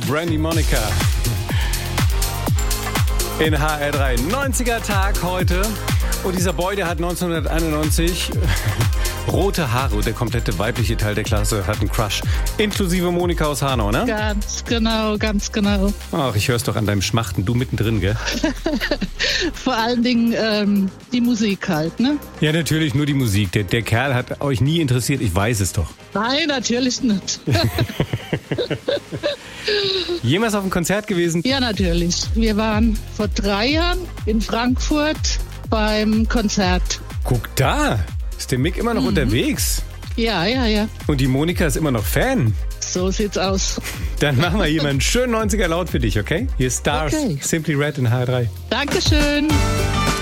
Brandy Monica. In HR3. 90er Tag heute. Und dieser Boy, der hat 1991 rote Haare und der komplette weibliche Teil der Klasse hat einen Crush. Inklusive Monika aus Hanau, ne? Ganz genau, ganz genau. Ach, ich hör's doch an deinem Schmachten. Du mittendrin, gell? Vor allen Dingen die Musik halt, ne? Ja, natürlich, nur die Musik. Der Kerl hat euch nie interessiert, ich weiß es doch. Nein, natürlich nicht. Jemals auf einem Konzert gewesen? Ja, natürlich. Wir waren vor 3 Jahren in Frankfurt beim Konzert. Guck da, ist der Mick immer noch unterwegs? Ja. Und die Monika ist immer noch Fan? So sieht's aus. Dann machen wir hier mal einen schönen 90er Laut für dich, okay? Hier ist Stars, Okay. Simply Red in HR3. Dankeschön.